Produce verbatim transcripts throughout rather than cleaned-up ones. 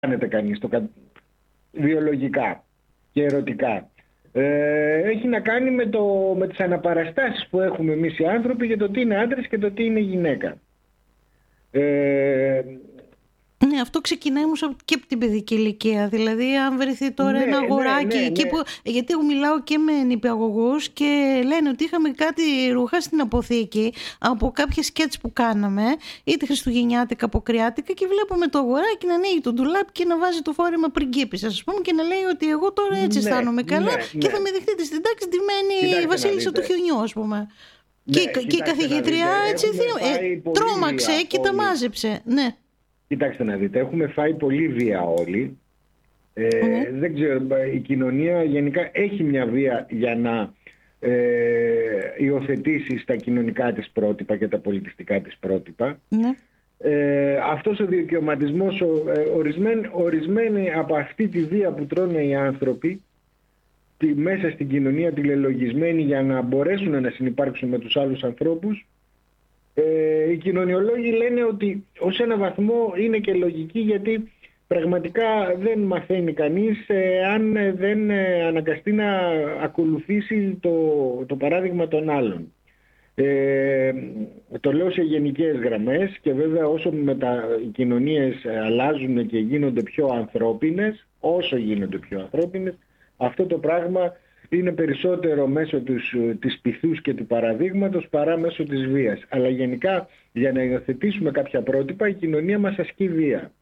κάνετε κανείς το, βιολογικά και ερωτικά. Ε, έχει να κάνει με, το, με τις αναπαραστάσεις που έχουμε εμείς οι άνθρωποι για το τι είναι άντρας και το τι είναι γυναίκα. Ε, Ναι, αυτό ξεκινάει όμως και από την παιδική ηλικία. Δηλαδή, αν βρεθεί τώρα ναι, ένα αγοράκι, ναι, ναι, εκεί ναι. που, γιατί εγώ μιλάω και με νηπιαγωγούς και λένε ότι είχαμε κάτι ρούχα στην αποθήκη από κάποιες σκέτς που κάναμε, είτε χριστουγεννιάτικα, αποκριάτικα, και βλέπουμε το αγοράκι να ανοίγει το ντουλάπι και να βάζει το φόρεμα πριγκίπισσας, ας πούμε, και να λέει ότι εγώ τώρα έτσι Ναι, αισθάνομαι καλά, ναι, και ναι. θα με δεχτείτε στην τάξη ντυμένη η βασίλισσα του χιονιού, ας πούμε. Ναι, Και, και η καθηγήτρια έτσι ε, τρόμαξε και τα μάζεψε. Ναι. Κοιτάξτε να δείτε, έχουμε φάει πολύ βία όλοι. Ε, Mm. Δεν ξέρω, η κοινωνία γενικά έχει μια βία για να ε, υιοθετήσει στα κοινωνικά της πρότυπα και τα πολιτιστικά της πρότυπα. Mm. Ε, αυτός ο δικαιωματισμός, ε, ορισμένοι, ορισμένοι από αυτή τη βία που τρώνε οι άνθρωποι τη, μέσα στην κοινωνία τηλελογισμένοι για να μπορέσουν να συνυπάρξουν με τους άλλους ανθρώπους, Ε, οι κοινωνιολόγοι λένε ότι ως ένα βαθμό είναι και λογική, γιατί πραγματικά δεν μαθαίνει κανείς ε, αν δεν ε, αναγκαστεί να ακολουθήσει το, το παράδειγμα των άλλων. Ε, το λέω σε γενικές γραμμές, και βέβαια όσο μετα, οι κοινωνίες αλλάζουν και γίνονται πιο ανθρώπινες, όσο γίνονται πιο ανθρώπινες, αυτό το πράγμα είναι περισσότερο μέσω της, της πειθούς και του παραδείγματος παρά μέσω της βίας. Αλλά γενικά, για να υιοθετήσουμε κάποια πρότυπα, η κοινωνία μας ασκεί βία.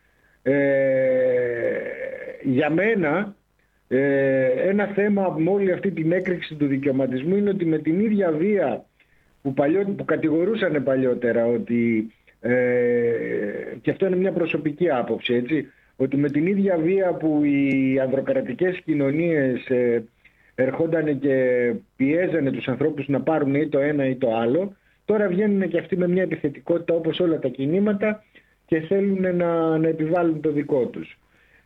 Ε, για μένα, ε, ένα θέμα με όλη αυτή την έκρηξη του δικαιωματισμού είναι ότι με την ίδια βία που, παλιό, που κατηγορούσαν παλιότερα ότι, ε, και αυτό είναι μια προσωπική άποψη, έτσι, ότι με την ίδια βία που οι ανδροκρατικές κοινωνίες ε, ερχόντανε και πιέζανε τους ανθρώπους να πάρουν ή το ένα ή το άλλο, τώρα βγαίνουν και αυτοί με μια επιθετικότητα όπως όλα τα κινήματα και θέλουν να, να επιβάλλουν το δικό τους.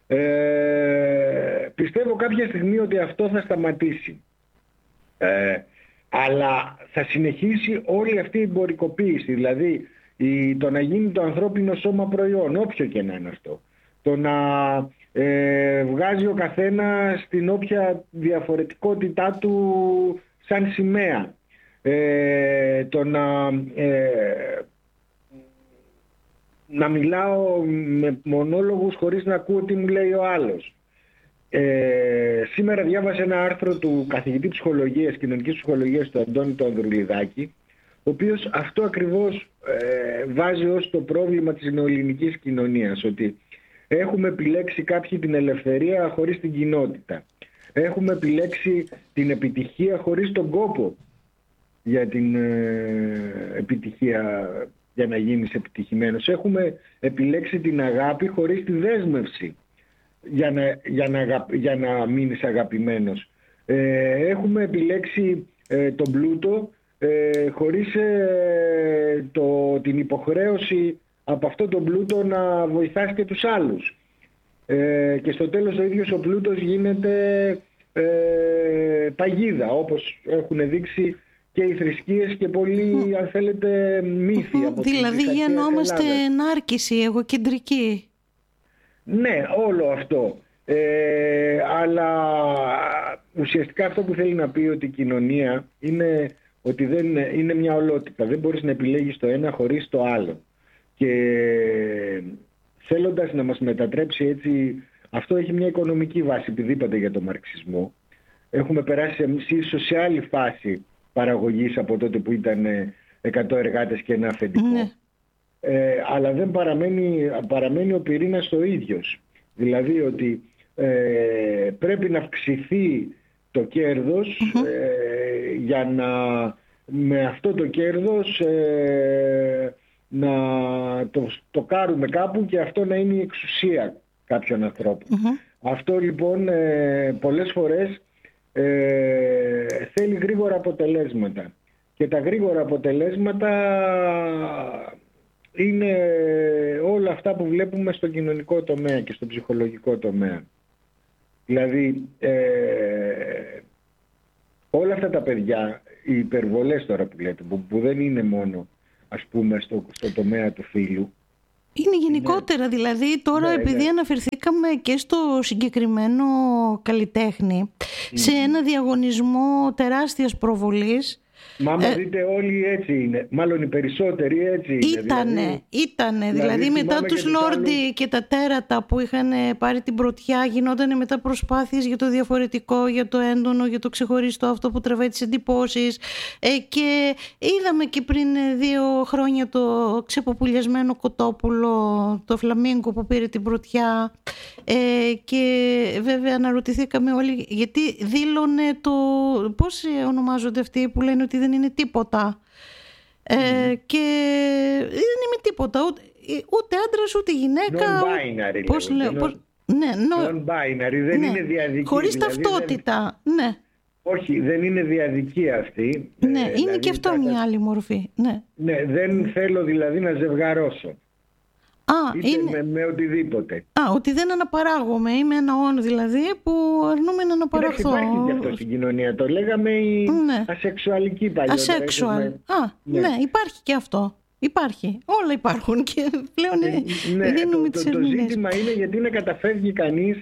Ε, πιστεύω κάποια στιγμή ότι αυτό θα σταματήσει. Ε, αλλά θα συνεχίσει όλη αυτή η εμπορικοποίηση, δηλαδή η, το να γίνει το ανθρώπινο σώμα προϊόν, όποιο και να είναι αυτό. Το να ε, βγάζει ο καθένας την όποια διαφορετικότητά του σαν σημαία. Ε, το να, ε, να μιλάω με μονόλογους χωρίς να ακούω τι μου λέει ο άλλος. Ε, σήμερα διάβασα ένα άρθρο του καθηγητή ψυχολογίας, κοινωνικής ψυχολογίας, του Αντώνη του Ανδρουλιδάκη, ο οποίος αυτό ακριβώς ε, βάζει ως το πρόβλημα της νεοελληνικής κοινωνίας, ότι έχουμε επιλέξει κάποιοι την ελευθερία χωρίς την κοινότητα. Έχουμε επιλέξει την επιτυχία χωρίς τον κόπο για την ε, επιτυχία, για να γίνεις επιτυχημένος. Έχουμε επιλέξει την αγάπη χωρίς τη δέσμευση για να, για να, για να μείνεις αγαπημένος. Ε, έχουμε επιλέξει ε, τον πλούτο ε, χωρίς ε, το, την υποχρέωση από αυτό τον πλούτο να βοηθάς και τους άλλους. Ε, και στο τέλος ο ίδιος ο πλούτος γίνεται ε, παγίδα, όπως έχουν δείξει και οι θρησκείες και πολλοί, αν θέλετε, μύθοι. Από δηλαδή γεννόμαστε ενάρκηση, εγωκεντρική. Ναι, όλο αυτό. Ε, αλλά ουσιαστικά αυτό που θέλει να πει ότι η κοινωνία είναι ότι δεν είναι μια ολότητα. Δεν μπορείς να επιλέγεις το ένα χωρίς το άλλο. Και θέλοντας να μας μετατρέψει έτσι, αυτό έχει μια οικονομική βάση, επειδή είπατε για το μαρξισμό. Έχουμε περάσει ίσως σε άλλη φάση παραγωγής από τότε που ήταν εκατό εργάτες και ένα αφεντικό. Ναι. Ε, αλλά δεν παραμένει, παραμένει ο πυρήνας ο ίδιος. Δηλαδή ότι ε, πρέπει να αυξηθεί το κέρδος mm-hmm. ε, για να με αυτό το κέρδος ε, να το, το κάρουμε κάπου και αυτό να είναι η εξουσία κάποιων ανθρώπων. Mm-hmm. Αυτό λοιπόν ε, πολλές φορές ε, θέλει γρήγορα αποτελέσματα. Και τα γρήγορα αποτελέσματα είναι όλα αυτά που βλέπουμε στο κοινωνικό τομέα και στο ψυχολογικό τομέα. Δηλαδή ε, όλα αυτά τα παιδιά, οι υπερβολές τώρα που λέτε, που, που δεν είναι μόνο ας πούμε στο, στο τομέα του φύλου, Είναι γενικότερα, δηλαδή τώρα ναι, επειδή ναι. αναφερθήκαμε και στο συγκεκριμένο καλλιτέχνη, mm. σε ένα διαγωνισμό τεράστιας προβολής. Μα άμα ε, δείτε όλοι έτσι είναι, μάλλον οι περισσότεροι έτσι είναι. Ήτανε, δηλαδή, ήτανε, δηλαδή, δηλαδή μετά τους Λόρντι άλλους... και τα τέρατα που είχαν πάρει την πρωτιά, γινόταν μετά προσπάθειες για το διαφορετικό, για το έντονο, για το ξεχωριστό, αυτό που τραβάει τις εντυπώσεις, ε, και είδαμε και πριν δύο χρόνια το ξεποπουλιασμένο κοτόπουλο, το φλαμίγκο που πήρε την πρωτιά, ε, και βέβαια αναρωτηθήκαμε όλοι γιατί δήλωνε το, πώς ονομάζονται αυτοί που λένε ότι δεν είναι τίποτα. Ε, mm. Και δεν είμαι τίποτα, ούτε, ούτε άντρας ούτε γυναίκα. Non-binary. Πώς λέω, πώς, ναι, no, non-binary, δεν ναι, είναι διαδική. χωρίς δηλαδή, ταυτότητα, δεν, ναι. Όχι, δεν είναι διαδική αυτή. Ναι, ε, είναι δηλαδή, και αυτό τα, μια άλλη μορφή. Ναι, ναι, δεν θέλω δηλαδή να ζευγαρώσω. Α, είτε είναι... με, με οτιδήποτε. Α, ότι δεν αναπαράγομαι. Είμαι ένα όν δηλαδή που αρνούμε να αναπαραχθώ. Υπάρχει και αυτό στην κοινωνία. Το λέγαμε η ναι. ασεξουαλική παλιότερα. Ασεξουαλ. Α, ναι. ναι, υπάρχει και αυτό. Υπάρχει. Όλα υπάρχουν και πλέον ε, ναι, δίνουμε το, τις το, το ζήτημα είναι γιατί να καταφεύγει κανείς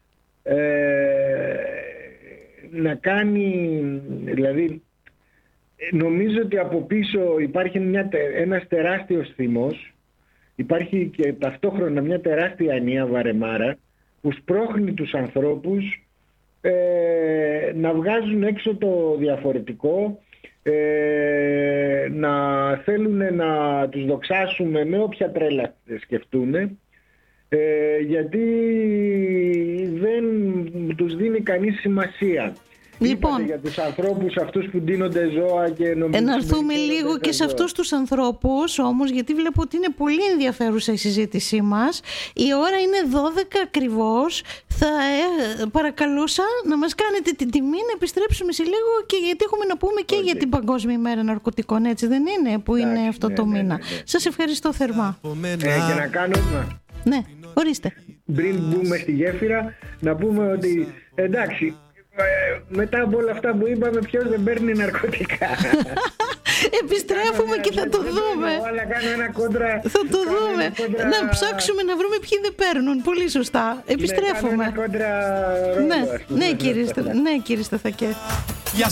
ε, να κάνει, δηλαδή νομίζω ότι από πίσω υπάρχει μια, ένας τεράστιος θυμός. Υπάρχει και ταυτόχρονα μια τεράστια ανία βαρεμάρα που σπρώχνει τους ανθρώπους ε, να βγάζουν έξω το διαφορετικό, ε, να θέλουν να τους δοξάσουμε με όποια τρέλα σκεφτούν, ε, γιατί δεν τους δίνει κανείς σημασία. Λοιπόν, για τους ανθρώπους αυτούς που ντύνονται ζώα και νομίζουν... Να έρθουμε λίγο και σε αυτούς τους ανθρώπους όμως, γιατί βλέπω ότι είναι πολύ ενδιαφέρουσα η συζήτησή μας. Η ώρα είναι δώδεκα ακριβώς. Θα ε, παρακαλούσα να μας κάνετε την τιμή να επιστρέψουμε σε λίγο, και γιατί έχουμε να πούμε και okay. για την Παγκόσμια ημέρα ναρκωτικών, έτσι δεν είναι, που είναι Άχι, αυτό ναι, το ναι, μήνα. Ναι, ναι, ναι. Σας ευχαριστώ θερμά. Ε, και να κάνω... Ναι, ορίστε. Πριν μπούμε στη γέφυρα, να πούμε ότι εντάξει, μετά από όλα αυτά που είπαμε, ποιος δεν παίρνει ναρκωτικά. Επιστρέφουμε και θα το δούμε. Αλλά κάνω ένα κόντρα. Θα το δούμε. Να ψάξουμε να βρούμε ποιοι δεν παίρνουν. Πολύ σωστά. Επιστρέφουμε. Ναι, ναι, ναι, κύριε Σταθακέ.